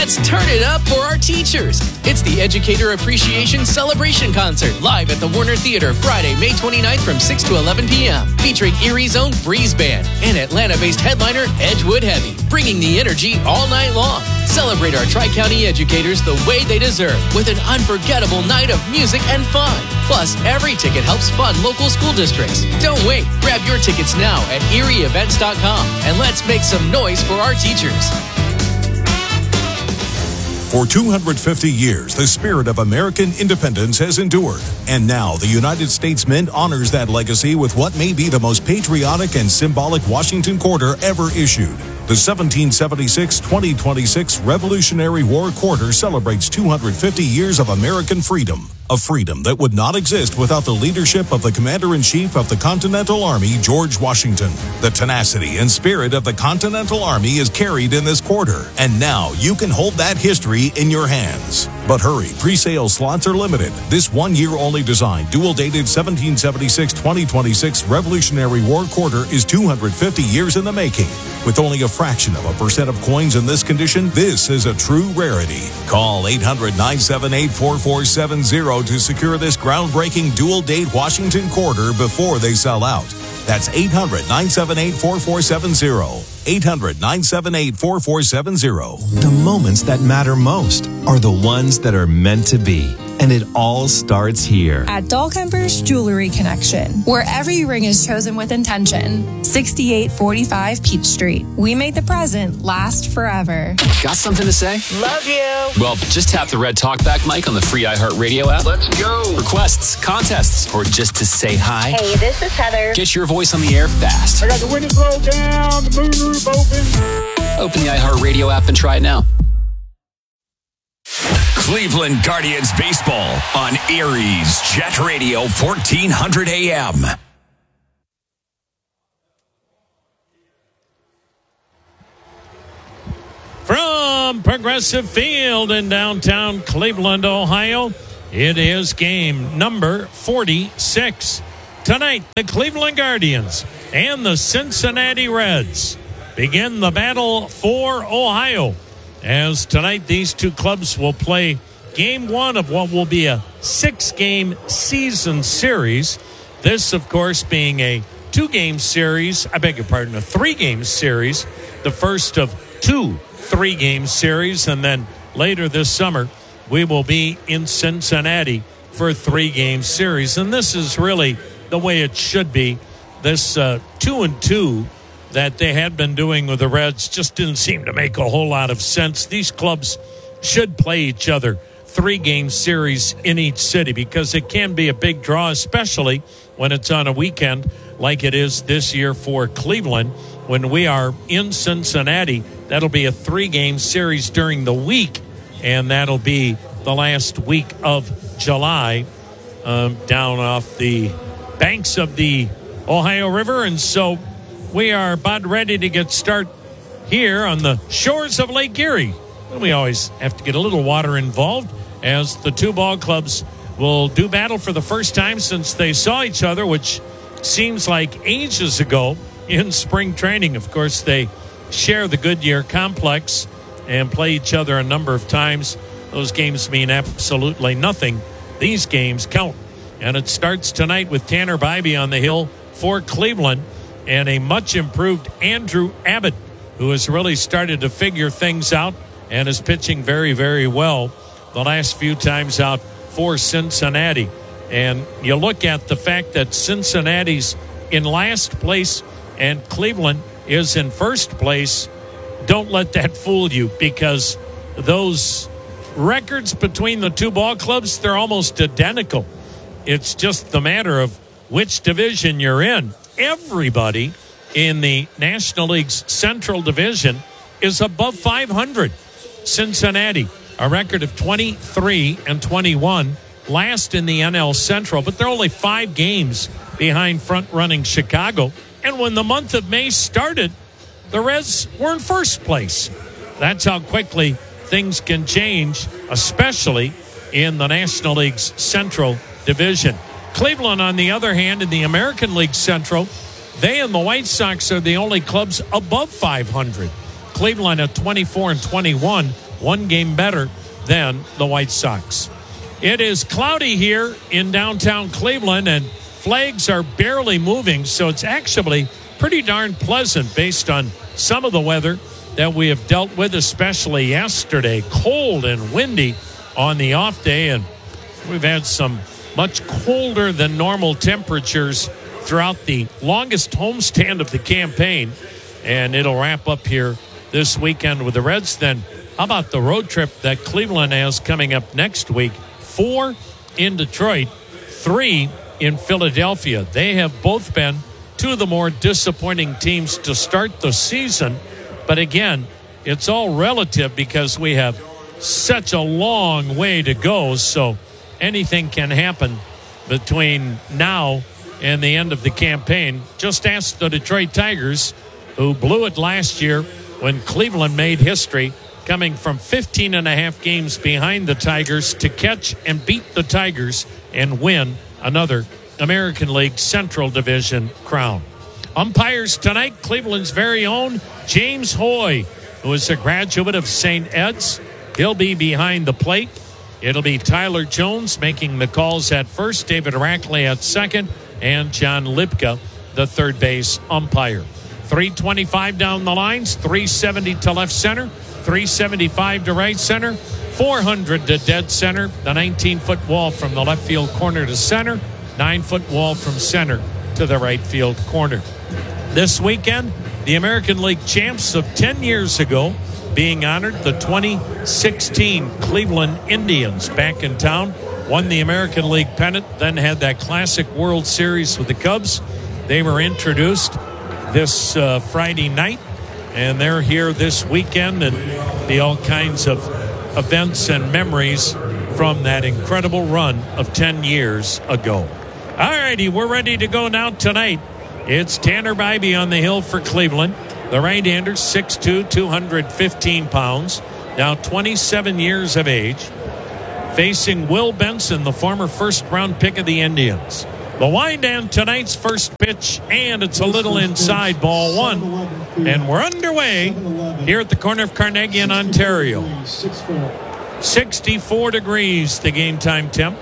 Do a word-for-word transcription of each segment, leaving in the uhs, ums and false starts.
Let's turn it up for our teachers. It's the Educator Appreciation Celebration Concert live at the Warner Theater Friday, May twenty-ninth from six to eleven p.m. featuring Erie's own Breeze Band and Atlanta-based headliner Edgewood Heavy, bringing the energy all night long. Celebrate our Tri-County educators the way they deserve with an unforgettable night of music and fun. Plus, every ticket helps fund local school districts. Don't wait. Grab your tickets now at erie events dot com and let's make some noise for our teachers. For two hundred fifty years, the spirit of American independence has endured. And now, the United States Mint honors that legacy with what may be the most patriotic and symbolic Washington Quarter ever issued. The seventeen seventy-six twenty twenty-six Revolutionary War Quarter celebrates two hundred fifty years of American freedom. A freedom that would not exist without the leadership of the Commander-in-Chief of the Continental Army, George Washington. The tenacity and spirit of the Continental Army is carried in this quarter, and now you can hold that history in your hands. But hurry, pre-sale slots are limited. This one-year-only design, dual-dated seventeen seventy-six twenty twenty-six Revolutionary War Quarter is two hundred fifty years in the making. With only a fraction of a percent of coins in this condition, this is a true rarity. Call eight hundred nine seven eight four four seven zero to secure this groundbreaking dual-date Washington Quarter before they sell out. That's eight hundred nine seven eight four four seven zero. eight hundred nine seven eight four four seven zero. The moments that matter most are the ones that are meant to be. And it all starts here. At Dahlkemper's Jewelry Connection, where every ring is chosen with intention. sixty-eight forty-five Peach Street. We make the present last forever. Got something to say? Love you. Well, just tap the red talkback mic on the free iHeartRadio app. Let's go. Requests, contests, or just to say hi. Hey, this is Heather. Get your voice on the air fast. I got the windows rolled down, the moonroof open. Open the iHeartRadio app and try it now. Cleveland Guardians baseball on Erie's Jet Radio fourteen hundred A M. From Progressive Field in downtown Cleveland, Ohio, it is game number forty-six. Tonight, the Cleveland Guardians and the Cincinnati Reds begin the battle for Ohio. As tonight, these two clubs will play game one of what will be a six-game season series. This, of course, being a two-game series, I beg your pardon, a three-game series, the first of two three-game series, and then later this summer, we will be in Cincinnati for a three-game series. And this is really the way it should be. This uh, two and two that they had been doing with the Reds just didn't seem to make a whole lot of sense. These clubs should play each other three-game series in each city because it can be a big draw, especially when it's on a weekend like it is this year for Cleveland. When we are in Cincinnati, that'll be a three-game series during the week, and that'll be the last week of July um, down off the banks of the Ohio River. And so we are about ready to get started here on the shores of Lake Erie. We always have to get a little water involved as the two ball clubs will do battle for the first time since they saw each other, which seems like ages ago in spring training. Of course, they share the Goodyear complex and play each other a number of times. Those games mean absolutely nothing. These games count. And it starts tonight with Tanner Bybee on the hill for Cleveland and a much improved Andrew Abbott, who has really started to figure things out and is pitching very, very well the last few times out for Cincinnati. And you look at the fact that Cincinnati's in last place and Cleveland is in first place. Don't let that fool you, because those records between the two ball clubs, they're almost identical. It's just the matter of which division you're in. Everybody in the National League's Central Division is above five hundred. Cincinnati, a record of twenty-three and twenty-one, last in the N L Central, but they're only five games behind front-running Chicago. And when the month of May started, the Reds were in first place. That's how quickly things can change, especially in the National League's Central Division. Cleveland, on the other hand, in the American League Central, they and the White Sox are the only clubs above five hundred. Cleveland at twenty-four and twenty-one, one game better than the White Sox. It is cloudy here in downtown Cleveland, and flags are barely moving, so it's actually pretty darn pleasant based on some of the weather that we have dealt with, especially yesterday. Cold and windy on the off day, and we've had some much colder than normal temperatures throughout the longest homestand of the campaign, and it'll wrap up here this weekend with the Reds. Then how about the road trip that Cleveland has coming up next week? Four in Detroit, three in Philadelphia. They have both been two of the more disappointing teams to start the season. But again, it's all relative because we have such a long way to go. So anything can happen between now and the end of the campaign. Just ask the Detroit Tigers, who blew it last year when Cleveland made history, coming from fifteen and a half games behind the Tigers to catch and beat the Tigers and win another American League Central Division crown. Umpires tonight, Cleveland's very own James Hoy, who is a graduate of Saint Ed's. He'll be behind the plate. It'll be Tyler Jones making the calls at first, David Rackley at second, and John Lipka, the third base umpire. three twenty-five down the lines, three seventy to left center, three seventy-five to right center, four hundred to dead center, the nineteen-foot wall from the left field corner to center, nine-foot wall from center to the right field corner. This weekend, the American League champs of ten years ago being honored, the twenty sixteen Cleveland Indians back in town, won the American League pennant, then had that classic World Series with the Cubs. They were introduced this uh, Friday night, and they're here this weekend, and be all kinds of events and memories from that incredible run of ten years ago. All righty, we're ready to go now tonight. It's Tanner Bybee on the hill for Cleveland. The right-hander, six two, two hundred fifteen pounds, now twenty-seven years of age, facing Will Benson, the former first-round pick of the Indians. The wind down tonight's first pitch, and it's a little inside, ball one. And we're underway here at the corner of Carnegie in Ontario. sixty-four degrees, the game time temp.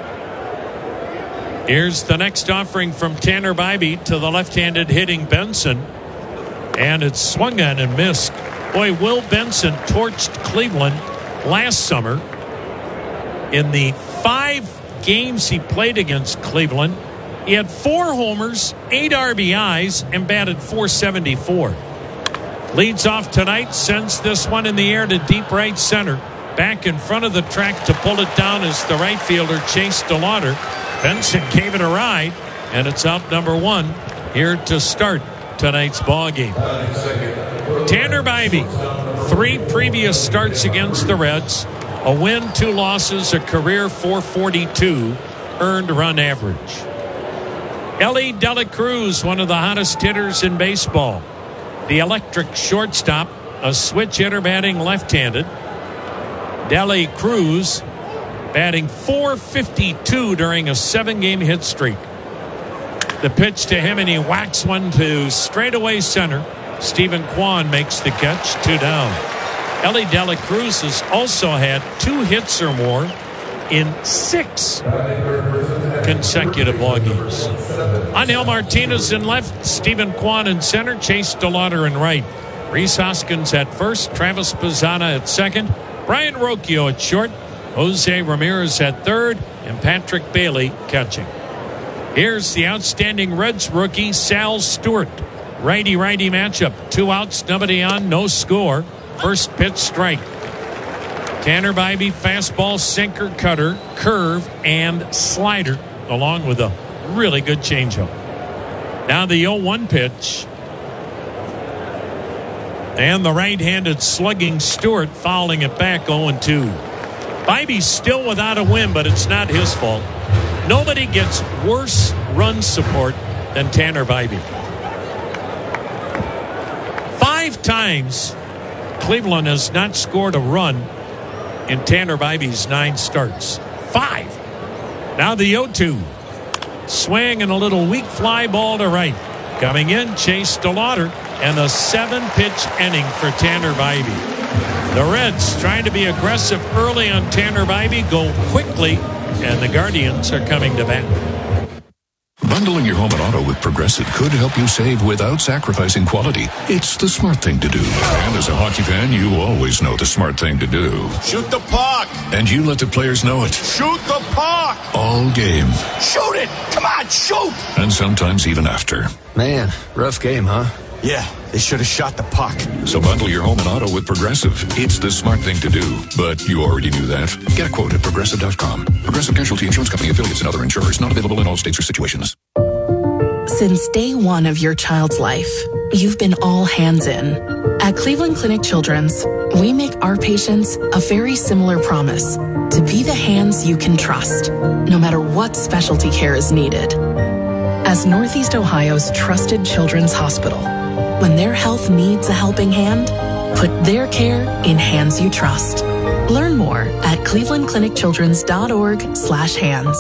Here's the next offering from Tanner Bybee to the left-handed hitting Benson. And it's swung on and missed. Boy, Will Benson torched Cleveland last summer. In the five games he played against Cleveland, he had four homers, eight R B Is, and batted four seventy-four. Leads off tonight, sends this one in the air to deep right center. Back in front of the track to pull it down is the right fielder, Chase DeLauder. Benson gave it a ride, and it's out number one here to start tonight's ball game. Tanner Bybee, three previous starts against the Reds, a win, two losses, a career four forty-two earned run average. Ellie Dela Cruz, one of the hottest hitters in baseball. The electric shortstop, a switch hitter batting left-handed. Dela Cruz batting four fifty-two during a seven-game hit streak. The pitch to him, and he whacks one to straightaway center. Stephen Kwan makes the catch, two down. Ellie Dela Cruz has also had two hits or more in six consecutive ball games. Angel Martinez in left, Stephen Kwan in center, Chase DeLauder in right. Rhys Hoskins at first, Travis Pizzana at second, Brian Rocchio at short, Jose Ramirez at third, and Patrick Bailey catching. Here's the outstanding Reds rookie, Sal Stewart. Righty-righty matchup. Two outs, nobody on, no score. First pitch strike. Tanner Bybee, fastball, sinker, cutter, curve, and slider, along with a really good changeup. Now the oh one pitch. And the right-handed slugging Stewart fouling it back oh and two. Bybee's still without a win, but it's not his fault. Nobody gets worse run support than Tanner Bybee. Five times Cleveland has not scored a run in Tanner Bybee's nine starts. Five. Now the oh two. Swing and a little weak fly ball to right. Coming in, Chase DeLauder, and a seven-pitch inning for Tanner Bybee. The Reds trying to be aggressive early on Tanner Bybee, go quickly, and the Guardians are coming to bat. Bundling your home and auto with Progressive could help you save without sacrificing quality. It's the smart thing to do. And as a hockey fan, you always know the smart thing to do. Shoot the puck! And you let the players know it. Shoot the puck! All game. Shoot it! Come on, shoot! And sometimes even after. Man, rough game, huh? Yeah, they should have shot the puck. So bundle your home and auto with Progressive. It's the smart thing to do. But you already knew that. Get a quote at Progressive dot com. Progressive Casualty Insurance Company affiliates and other insurers. Not available in all states or situations. Since day one of your child's life, you've been all hands in. At Cleveland Clinic Children's, we make our patients a very similar promise to be the hands you can trust, no matter what specialty care is needed. As Northeast Ohio's trusted children's hospital, when their health needs a helping hand, put their care in hands you trust. Learn more at cleveland clinic children's dot org slash hands.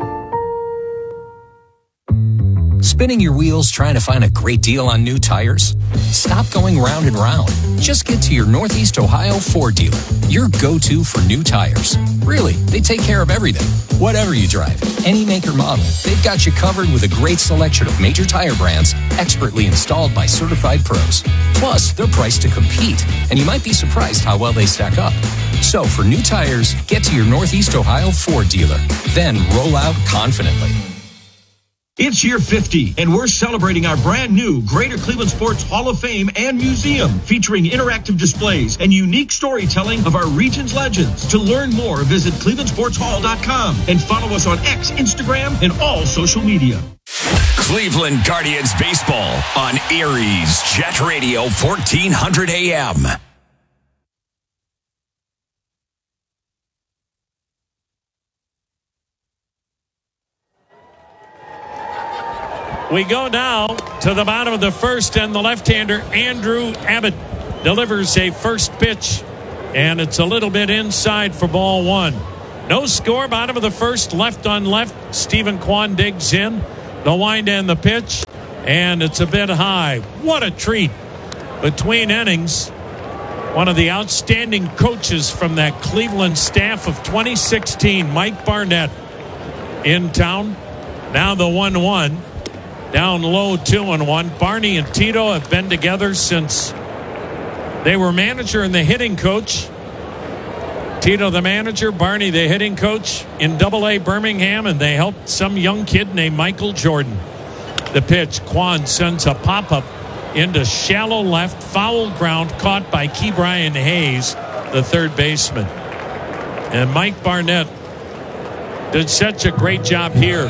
Spinning your wheels trying to find a great deal on new tires? Stop going round and round. Just get to your Northeast Ohio Ford dealer, your go-to for new tires. Really, they take care of everything. Whatever you drive, any make or model, they've got you covered with a great selection of major tire brands expertly installed by certified pros. Plus, they're priced to compete, and you might be surprised how well they stack up. So for new tires, get to your Northeast Ohio Ford dealer. Then roll out confidently. It's year fifty, and we're celebrating our brand new Greater Cleveland Sports Hall of Fame and Museum, featuring interactive displays and unique storytelling of our region's legends. To learn more, visit cleveland sports hall dot com and follow us on X, Instagram, and all social media. Cleveland Guardians baseball on Erie's Jet Radio fourteen hundred A M. We go now to the bottom of the first, and the left-hander, Andrew Abbott, delivers a first pitch, and it's a little bit inside for ball one. No score, bottom of the first, left on left. Stephen Kwan digs in, the wind and the pitch, and it's a bit high. What a treat. Between innings, one of the outstanding coaches from that Cleveland staff of twenty sixteen, Mike Barnett, in town. Now the one one. Down low, two and one. Barney and Tito have been together since they were manager and the hitting coach. Tito the manager, Barney the hitting coach in Double A Birmingham, and they helped some young kid named Michael Jordan. The pitch, Kwan sends a pop-up into shallow left, foul ground caught by Key Brian Hayes, the third baseman. And Mike Barnett did such a great job here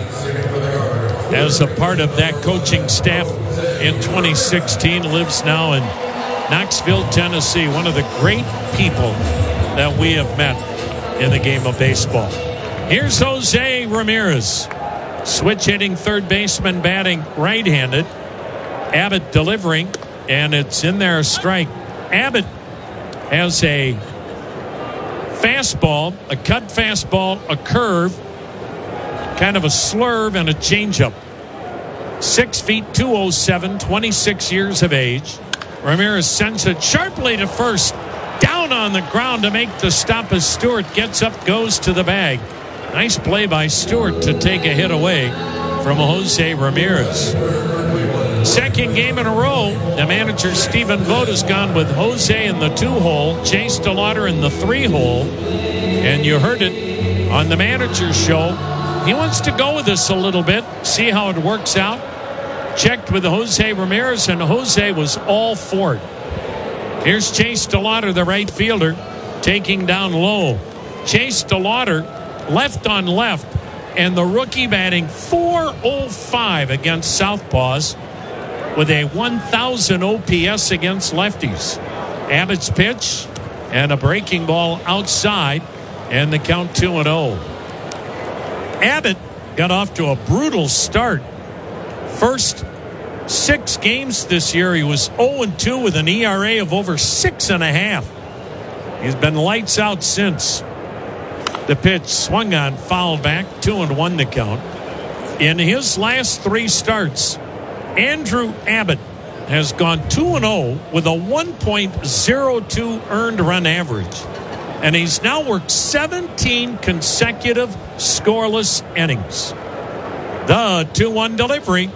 as a part of that coaching staff in twenty sixteen, lives now in Knoxville, Tennessee. One of the great people that we have met in the game of baseball. Here's Jose Ramirez, switch hitting third baseman, batting right-handed. Abbott delivering, and it's in there, a strike. Abbott has a fastball, a cut fastball, a curve, kind of a slurve, and a changeup. Six feet, two oh seven, twenty-six years of age. Ramirez sends it sharply to first. Down on the ground to make the stop as Stewart gets up, goes to the bag. Nice play by Stewart to take a hit away from Jose Ramirez. Second game in a row, the manager Stephen Vogt has gone with Jose in the two-hole, Chase DeLauder in the three-hole. And you heard it on the manager's show. He wants to go with this a little bit, see how it works out. Checked with Jose Ramirez, and Jose was all for it. Here's Chase DeLauder, the right fielder, taking down low. Chase DeLauder, left on left, and the rookie batting four oh five against southpaws with a one thousand O P S against lefties. Abbott's pitch, and a breaking ball outside, and the count two and oh. Abbott got off to a brutal start. First six games this year, he was oh and two with an E R A of over six and a half. He's been lights out since. The pitch swung on, fouled back, two and one the count. In his last three starts, Andrew Abbott has gone two and oh with a one point oh two earned run average. And he's now worked seventeen consecutive scoreless innings. The two one delivery.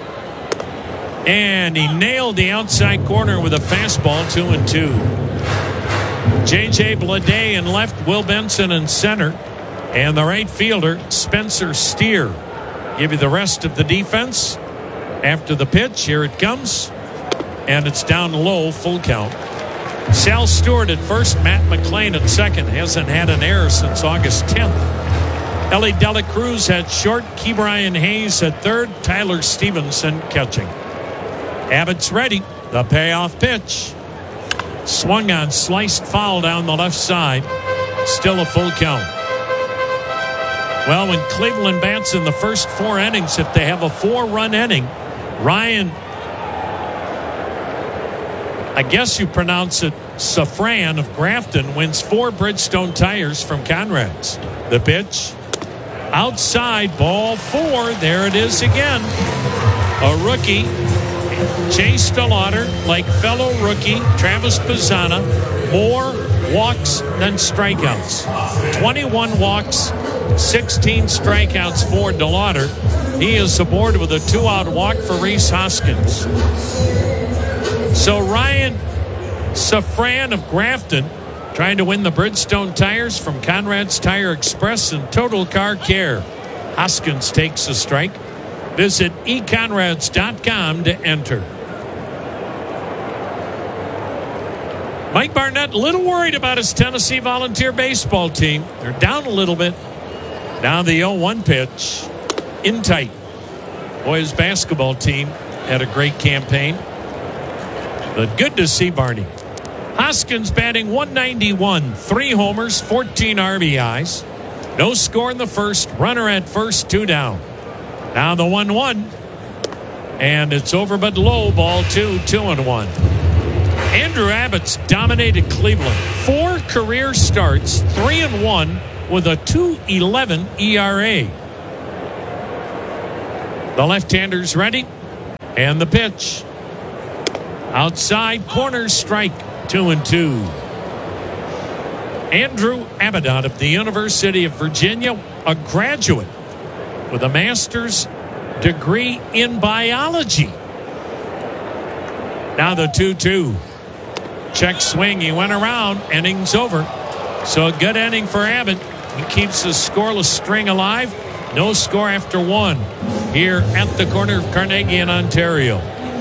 And he nailed the outside corner with a fastball, two and two. J J Bleday in left, Will Benson in center. And the right fielder, Spencer Steer. Give you the rest of the defense. After the pitch, here it comes. And it's down low, full count. Sal Stewart at first, Matt McLean at second. Hasn't had an error since August tenth. Ellie Dela Cruz at short. Ke'Bryan Hayes at third. Tyler Stevenson catching. Abbott's ready. The payoff pitch. Swung on, sliced foul down the left side. Still a full count. Well, when Cleveland bats in the first four innings, if they have a four-run inning, Ryan, I guess you pronounce it Safran of Grafton, wins four Bridgestone tires from Conrad's. The pitch. Outside, ball four. There it is again. A rookie. Chase DeLauder, like fellow rookie Travis Pizzana, more walks than strikeouts. twenty-one walks, sixteen strikeouts for DeLauder. He is aboard with a two-out walk for Rhys Hoskins. So Ryan Safran of Grafton trying to win the Bridgestone tires from Conrad's Tire Express and Total Car Care. Hoskins takes a strike. Visit e conrads dot com to enter. Mike Barnett, a little worried about his Tennessee Volunteer baseball team. They're down a little bit. Now the oh one pitch. In tight. Boy, his basketball team had a great campaign. But good to see Barney. Hoskins batting one ninety-one. Three homers, fourteen R B Is. No score in the first. Runner at first, two down. Now the one one. And it's over but low. Ball two, two and one. Andrew Abbott's dominated Cleveland. Four career starts, three and one with a two eleven E R A. The left-hander's ready. And the pitch. Outside corner strike, two and two. Andrew Abbott out of the University of Virginia, a graduate with a master's degree in biology. Now the two two. Check swing. He went around. Innings over. So a good inning for Abbott. He keeps his scoreless string alive. No score after one here at the corner of Carnegie in Ontario.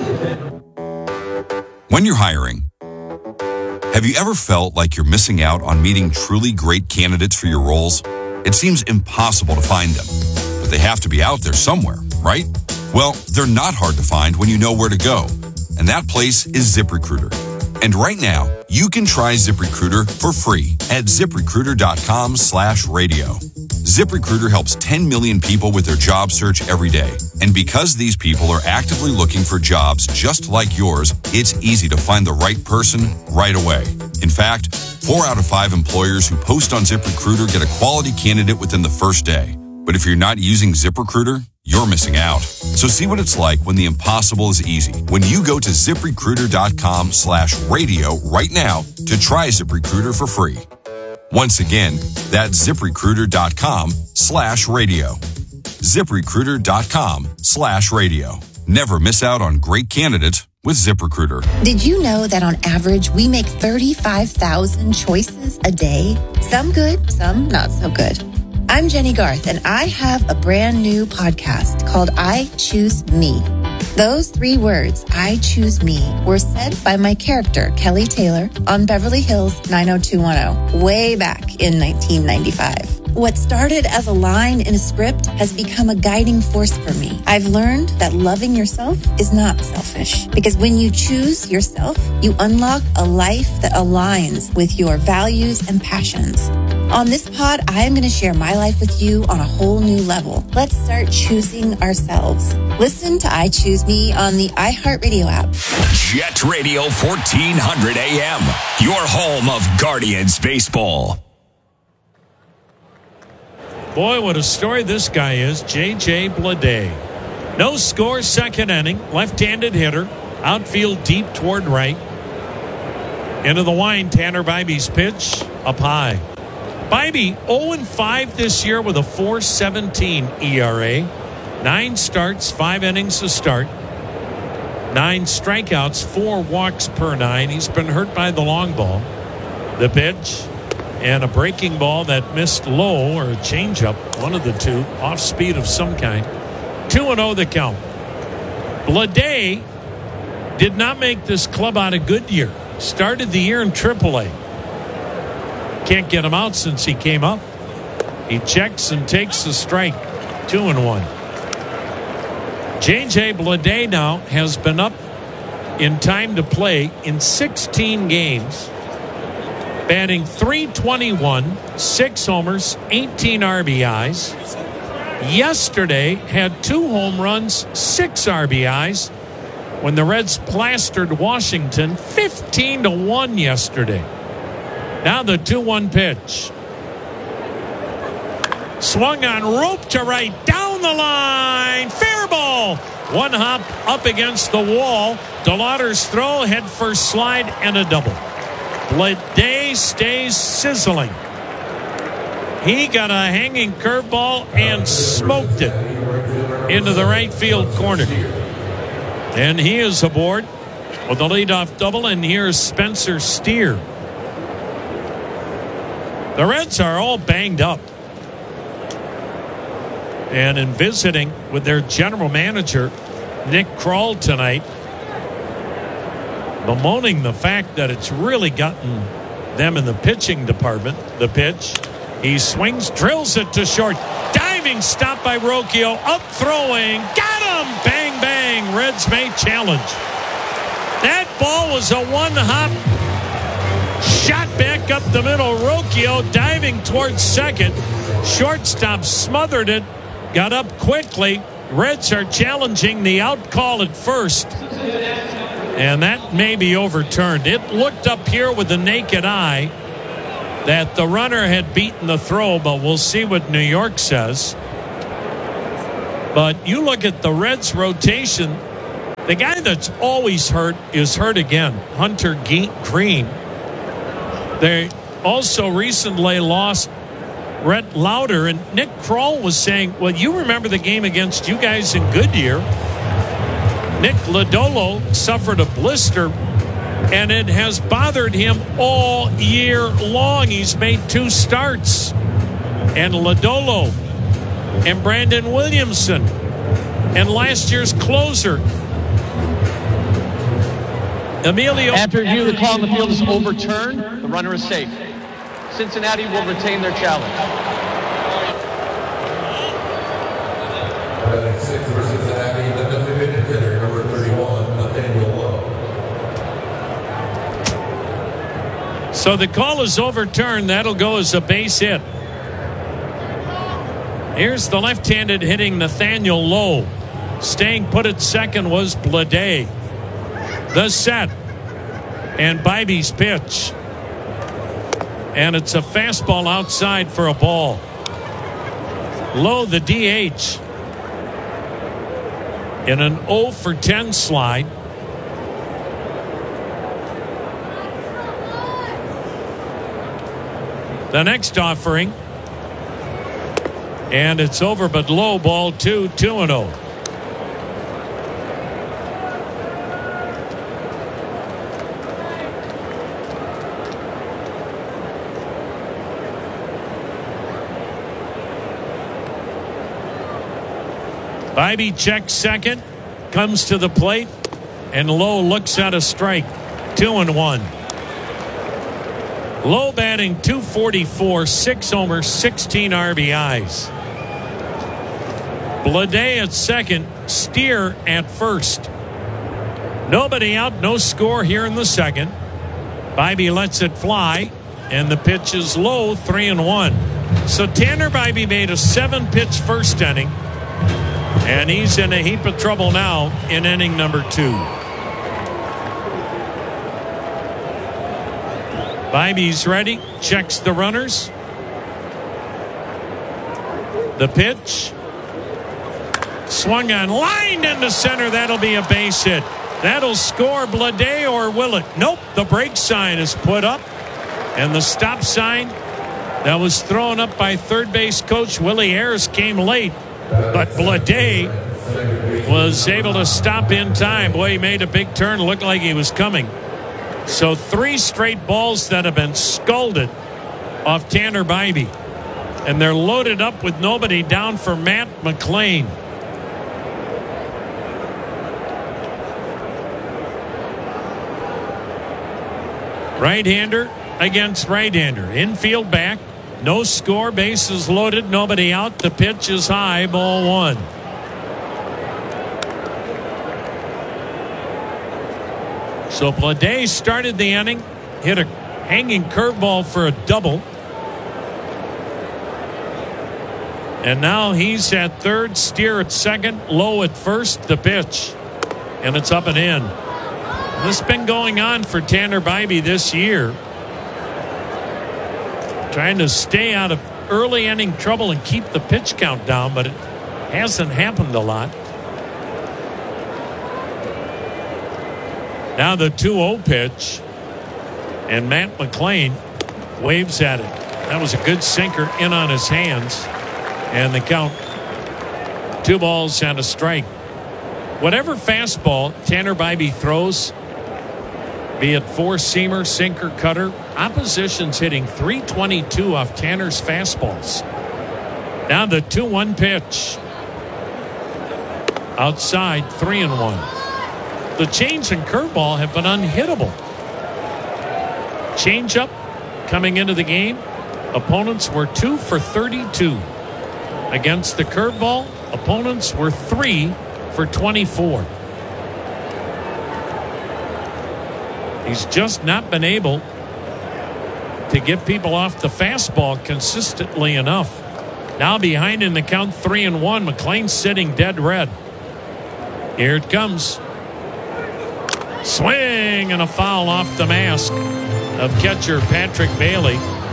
When you're hiring, have you ever felt like you're missing out on meeting truly great candidates for your roles? It seems impossible to find them, but they have to be out there somewhere, right? Well, they're not hard to find when you know where to go, and that place is ZipRecruiter. And right now, you can try ZipRecruiter for free at ZipRecruiter.com slash radio. ZipRecruiter helps ten million people with their job search every day. And because these people are actively looking for jobs just like yours, it's easy to find the right person right away. In fact, four out of five employers who post on ZipRecruiter get a quality candidate within the first day. But if you're not using ZipRecruiter, you're missing out. So see what it's like when the impossible is easy. When you go to ZipRecruiter.com slash radio right now to try ZipRecruiter for free. Once again, that's ZipRecruiter.com slash radio. ZipRecruiter.com slash radio. Never miss out on great candidates with ZipRecruiter. Did you know that on average, we make thirty-five thousand choices a day? Some good, some not so good. I'm Jenny Garth, and I have a brand new podcast called I Choose Me. Those three words, I choose me, were said by my character, Kelly Taylor, on Beverly Hills nine oh two one oh, way back in nineteen ninety-five. What started as a line in a script has become a guiding force for me. I've learned that loving yourself is not selfish, because when you choose yourself, you unlock a life that aligns with your values and passions. On this pod, I am going to share my life with you on a whole new level. Let's start choosing ourselves. Listen to I Choose Me on the iHeartRadio app. Jet Radio fourteen hundred A M, your home of Guardians baseball. Boy, what a story this guy is, J J Bleday. No score, second inning, left-handed hitter. Outfield deep toward right. Into the wind, Tanner Bybee's pitch up high. Bybee oh and five this year with a four seventeen E R A. Nine starts, five innings to start. Nine strikeouts, four walks per nine. He's been hurt by the long ball. The pitch and a breaking ball that missed low, or a changeup, one of the two, off speed of some kind. two and oh the count. Bleday did not make this club out of Goodyear. Started the year in triple A. Can't get him out since he came up. He checks and takes the strike. Two and one. J J Bleday now has been up in time to play in sixteen games, batting three twenty-one, six homers, eighteen R B Is. Yesterday had two home runs, six R B Is when the Reds plastered Washington fifteen to one yesterday. Now the two one pitch. Swung on, rope to right, down the line, fair ball. One hop up against the wall. DeLauder's throw, head first slide, and a double. Bleday stays sizzling. He got a hanging curveball and smoked it into the right field corner. And he is aboard with a leadoff double, and here's Spencer Steer. The Reds are all banged up. And in visiting with their general manager, Nick Krall, tonight, bemoaning the fact that it's really gotten them in the pitching department. The pitch. He swings, drills it to short. Diving stop by Rocchio. Up throwing. Got him! Bang, bang. Reds may challenge. That ball was a one-hop shot back up the middle. Rocchio diving towards second. Shortstop smothered it. Got up quickly. Reds are challenging the out call at first. And that may be overturned. It looked up here with the naked eye that the runner had beaten the throw, but we'll see what New York says. But you look at the Reds' rotation, the guy that's always hurt is hurt again, Hunter Green. They also recently lost Rhett Lauder, and Nick Krall was saying, well, you remember the game against you guys in Goodyear. Nick Lodolo suffered a blister, and it has bothered him all year long. He's made two starts. And Lodolo and Brandon Williamson and last year's closer, Emilio. After review, the call on the field is overturned. The runner is safe. Cincinnati will retain their challenge. Six for Cincinnati, the designated hitter, number thirty-one, Nathaniel Lowe. So the call is overturned. That'll go as a base hit. Here's the left-handed hitting Nathaniel Lowe. Staying put at second was Bleday. The set. And Bybee's pitch. And it's a fastball outside for a ball. Lowe, the D H. In an oh for ten slide. The next offering. And it's over, but low, ball two, two and oh. Bybee checks second, comes to the plate, and Lowe looks at a strike. Two and one. Lowe batting two forty-four, six homers, sixteen R B Is. Bleday at second, Steer at first. Nobody out, no score here in the second. Bybee lets it fly, and the pitch is low, three and one. So Tanner Bybee made a seven-pitch first inning. And he's in a heap of trouble now in inning number two. Bybee's ready. Checks the runners. The pitch. Swung on, lined into center. That'll be a base hit. That'll score Blade, or will it? Nope. The brake sign is put up. And the stop sign that was thrown up by third base coach Willie Ayers came late. But Blade was able to stop in time. Boy, he made a big turn. Looked like he was coming. So three straight balls that have been scalded off Tanner Bybee. And they're loaded up with nobody down for Matt McLain. Right-hander against right-hander. Infield back. No score. Bases loaded. Nobody out. The pitch is high. Ball one. So Blade started the inning. Hit a hanging curveball for a double. And now he's at third. Steer at second. Low at first. The pitch. And it's up and in. This has been going on for Tanner Bybee this year. Trying to stay out of early inning trouble and keep the pitch count down, but it hasn't happened a lot. Now the two oh pitch, and Matt McLain waves at it. That was a good sinker in on his hands, and the count, two balls and a strike. Whatever fastball Tanner Bybee throws, be it four-seamer, sinker, cutter, opposition's hitting three twenty-two off Tanner's fastballs. Now the two one pitch. Outside, three and one. The change and curveball have been unhittable. Changeup coming into the game. Opponents were two for thirty-two. Against the curveball, opponents were three for twenty-four. He's just not been able to get people off the fastball consistently enough. Now behind in the count, three and one. McLain sitting dead red. Here it comes. Swing and a foul off the mask of catcher Patrick Bailey.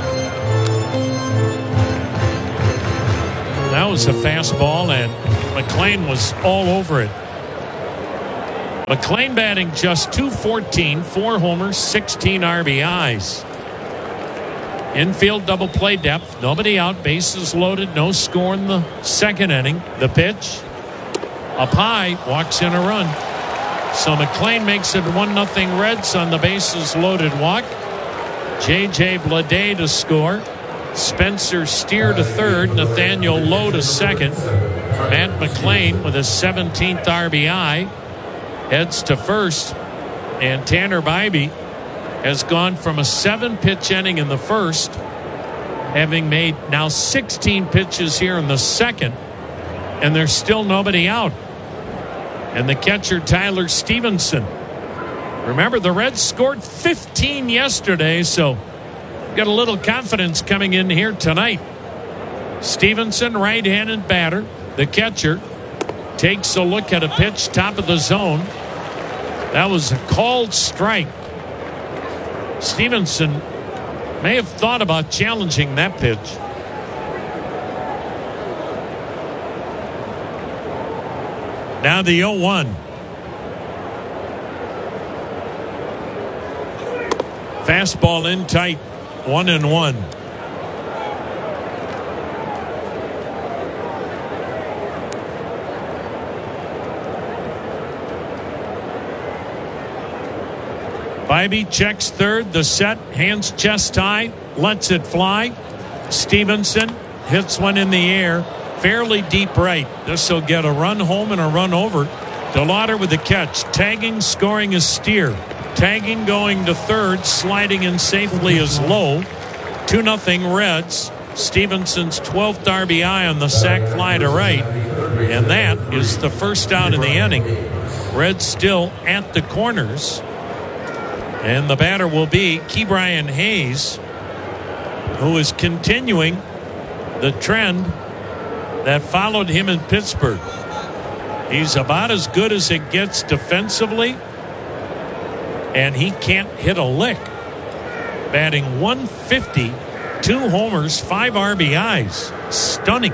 That was a fastball, and McLain was all over it. McLain batting just two fourteen, four homers, sixteen R B Is. Infield double play depth, nobody out, bases loaded, no score in the second inning. The pitch, up high, walks in a run. So McLain makes it one nothing Reds on the bases loaded walk. J J Blade to score. Spencer Steer to third. Nathaniel Lowe to second. Matt McLain with his seventeenth R B I heads to first. And Tanner Bybee has gone from a seven-pitch inning in the first, having made now sixteen pitches here in the second, and there's still nobody out. And the catcher, Tyler Stevenson. Remember, the Reds scored fifteen yesterday, so got a little confidence coming in here tonight. Stevenson, right-handed batter. The catcher takes a look at a pitch, top of the zone. That was a called strike. Stevenson may have thought about challenging that pitch. Now the oh one. Fastball in tight, one and one. Bybee checks third, the set, hands chest high, lets it fly. Stevenson hits one in the air, fairly deep right. This will get a run home and a run over. DeLauder with the catch, tagging, scoring is Steer. Tagging going to third, sliding in safely is Lowe. two nothing Reds. Stevenson's twelfth R B I on the sac fly to right. And that is the first out in the inning. Reds still at the corners. And the batter will be Ke'Bryan Hayes, who is continuing the trend that followed him in Pittsburgh. He's about as good as it gets defensively, and he can't hit a lick. Batting one fifty, two homers, five R B Is. Stunning.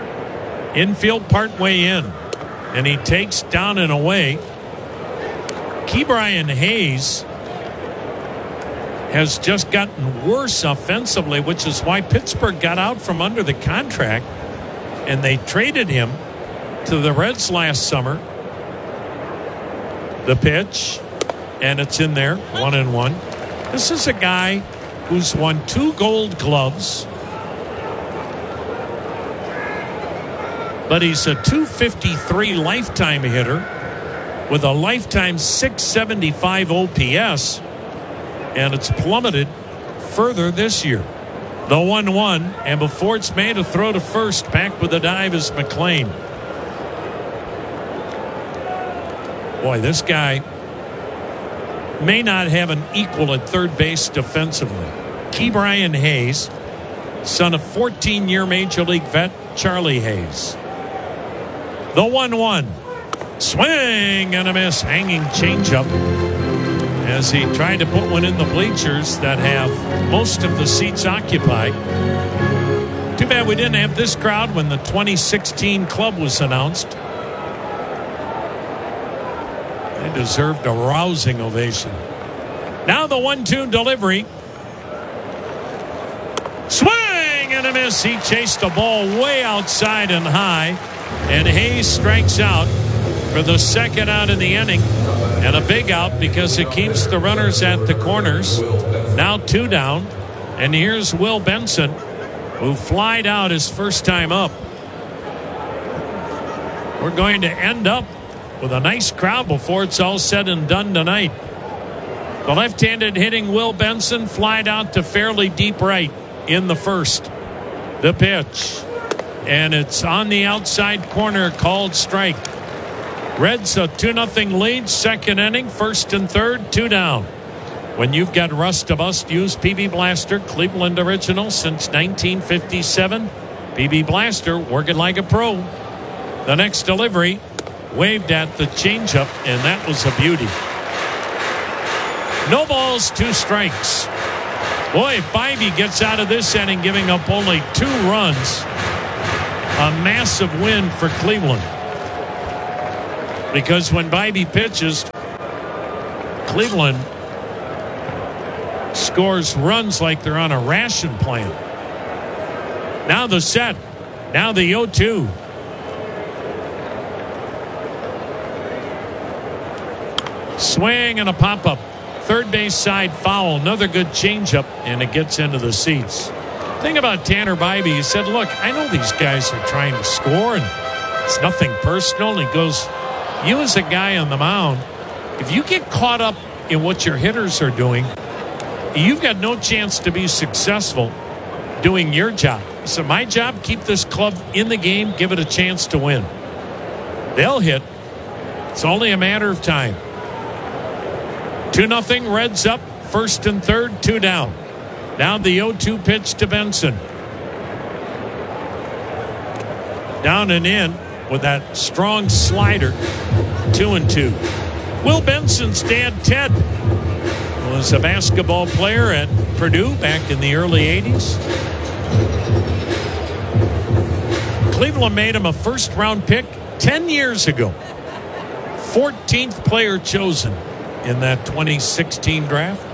Infield part way in, and he takes down and away Ke'Bryan Hayes has just gotten worse offensively, which is why Pittsburgh got out from under the contract, and they traded him to the Reds last summer. The pitch, and it's in there, one and one. This is a guy who's won two Gold Gloves, but he's a two fifty-three lifetime hitter with a lifetime six seventy-five O P S, and it's plummeted further this year. The one one, and before it's made a throw to first, back with the dive is McLean. Boy, this guy may not have an equal at third base defensively. Ke'Bryan Hayes, son of fourteen-year Major League vet Charlie Hayes. The one one. Swing and a miss. Hanging changeup as he tried to put one in the bleachers that have most of the seats occupied. Too bad we didn't have this crowd when the twenty sixteen club was announced. They deserved a rousing ovation. Now the one two delivery. Swing and a miss. He chased the ball way outside and high, and Hayes strikes out for the second out in the inning, and a big out because it keeps the runners at the corners. Now two down, and here's Will Benson, who flied out his first time up. We're going to end up with a nice crowd before it's all said and done tonight. The left-handed hitting Will Benson flied out to fairly deep right in the first. The pitch, and it's on the outside corner, called strike. Reds a two nothing lead, second inning, first and third, two down. When you've got Rust to Bust, use P B Blaster, Cleveland original since nineteen fifty-seven. P B Blaster, working like a pro. The next delivery, waved at the changeup, and that was a beauty. No balls, two strikes. Boy, if Bybee gets out of this inning giving up only two runs, a massive win for Cleveland. Because when Bybee pitches, Cleveland scores runs like they're on a ration plan. Now the set. Now the oh two. Swing and a pop-up. Third base side foul. Another good changeup, and it gets into the seats. Thing about Tanner Bybee, he said, look, I know these guys are trying to score, and it's nothing personal. And he goes, you as a guy on the mound, if you get caught up in what your hitters are doing, you've got no chance to be successful doing your job. So my job, keep this club in the game, give it a chance to win. They'll hit. It's only a matter of time. two nothing, Reds up, first and third, two down. Now the oh two pitch to Benson. Down and in with that strong slider, two and two. Will Benson's dad, Ted, was a basketball player at Purdue back in the early eighties. Cleveland made him a first-round pick ten years ago. fourteenth player chosen in that twenty sixteen draft.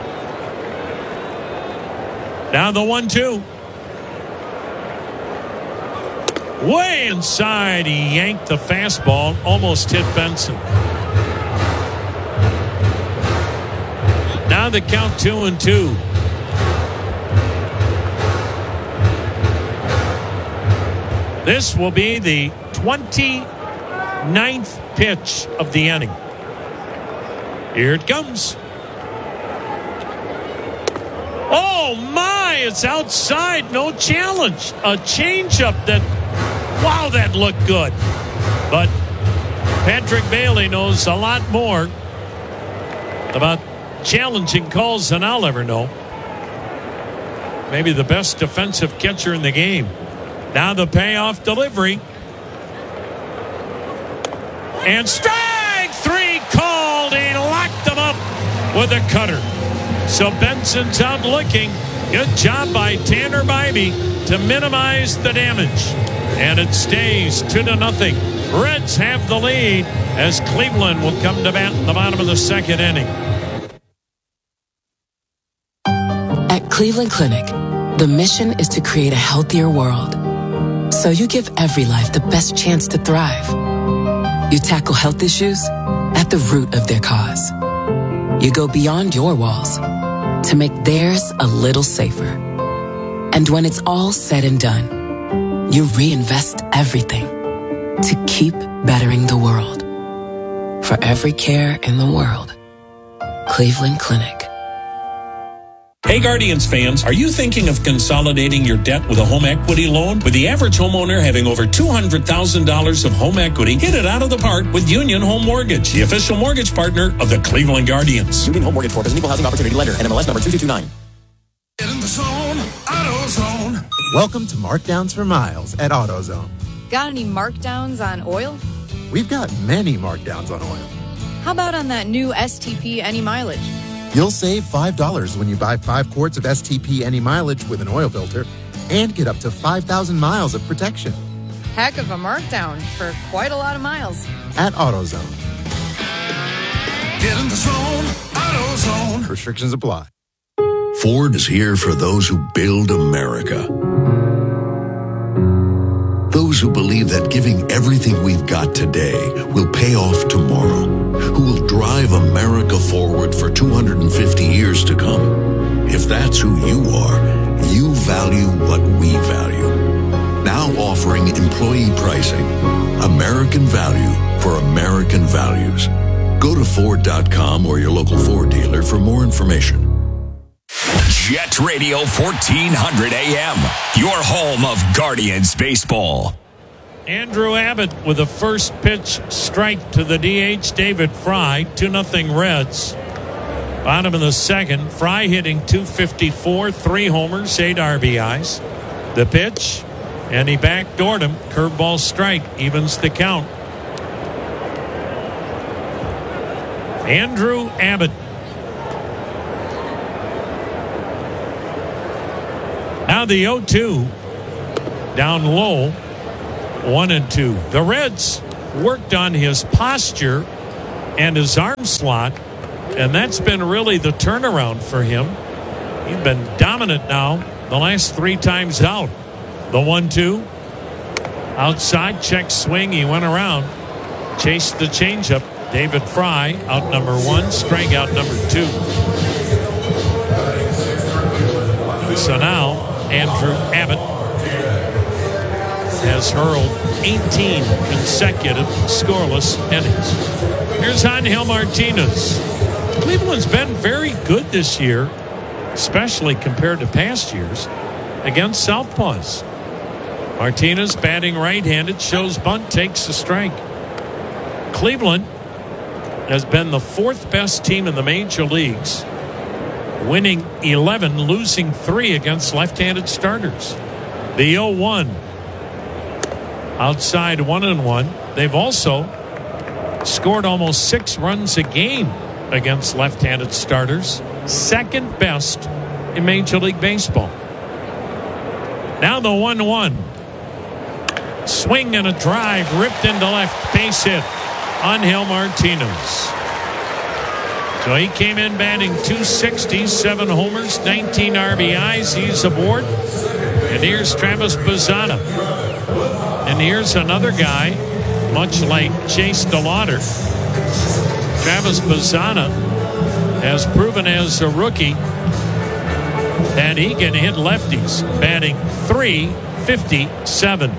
Now the one two. Way inside, he yanked the fastball, almost hit Benson. Now the count, two and two. This will be the twenty-ninth pitch of the inning. Here it comes. Oh my, it's outside, no challenge. A changeup that, wow, that looked good. But Patrick Bailey knows a lot more about challenging calls than I'll ever know. Maybe the best defensive catcher in the game. Now the payoff delivery. And strike three called. He locked them up with a cutter. So Benson's out looking. Good job by Tanner Bybee to minimize the damage. And it stays two to nothing. Reds have the lead as Cleveland will come to bat in the bottom of the second inning. At Cleveland Clinic, the mission is to create a healthier world. So you give every life the best chance to thrive. You tackle health issues at the root of their cause. You go beyond your walls to make theirs a little safer. And when it's all said and done, you reinvest everything to keep bettering the world. For every care in the world, Cleveland Clinic. Hey Guardians fans, are you thinking of consolidating your debt with a home equity loan? With the average homeowner having over two hundred thousand dollars of home equity, hit it out of the park with Union Home Mortgage, the official mortgage partner of the Cleveland Guardians. Union Home Mortgage Corp is an equal housing opportunity lender. N M L S number two two two nine. Get in the zone, AutoZone. Welcome to Markdowns for Miles at AutoZone. Got any markdowns on oil? We've got many markdowns on oil. How about on that new S T P Any Mileage? You'll save five dollars when you buy five quarts of S T P Any Mileage with an oil filter and get up to five thousand miles of protection. Heck of a markdown for quite a lot of miles. At AutoZone. Get in the zone, AutoZone. Restrictions apply. Ford is here for those who build America. Those who believe that giving everything we've got today will pay off tomorrow. Who will drive America forward for two hundred fifty years to come. If that's who you are, you value what we value. Now offering employee pricing. American value for American values. Go to Ford dot com or your local Ford dealer for more information. Jet Radio fourteen hundred A M, your home of Guardians baseball. Andrew Abbott with a first pitch strike to the D H, David Fry, two nothing Reds. Bottom of the second, Fry hitting two fifty-four, three homers, eight R B Is. The pitch, and he backdoored him. Curveball strike, evens the count. Andrew Abbott. Now the oh two, down low, one and two. The Reds worked on his posture and his arm slot, and that's been really the turnaround for him. He's been dominant now the last three times out. The one two, outside, check swing, he went around, chased the changeup. David Fry, out number one, strikeout number two. So now Andrew Abbott has hurled eighteen consecutive scoreless innings. Here's Angel Martinez. Cleveland's been very good this year, especially compared to past years, against southpaws. Martinez batting right-handed, shows bunt, takes a strike. Cleveland has been the fourth best team in the major leagues, winning eleven, losing three against left-handed starters. The oh one, outside one and one. They've also scored almost six runs a game against left-handed starters, second best in Major League Baseball. Now the one one. Swing and a drive ripped into left, base hit. Angel Martinez. So he came in batting two sixty, seven homers, nineteen R B Is. He's aboard. And here's Travis Bazzana. And here's another guy, much like Chase DeLauder. Travis Bazzana has proven as a rookie that he can hit lefties, batting three fifty-seven.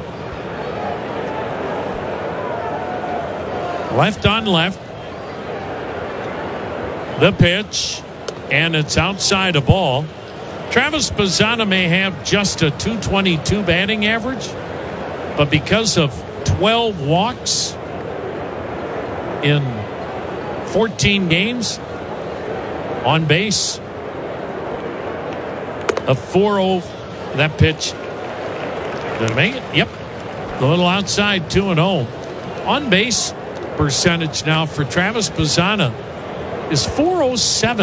Left on left. The pitch, and it's outside a ball. Travis Bazzana may have just a two twenty-two batting average, but because of twelve walks in fourteen games, on base, a four oh, that pitch, did it make it? Yep. A little outside, two and oh. On base percentage now for Travis Bazzana is four oh seven.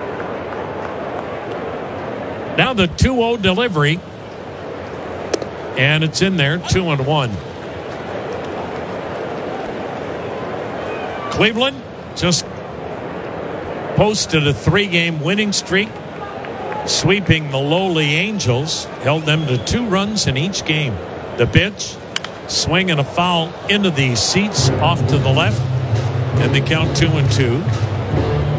Now the two oh delivery. And it's in there, two and one. Cleveland just posted a three-game winning streak, sweeping the lowly Angels, held them to two runs in each game. The pitch, swing and a foul into the seats off to the left, and they count two and two.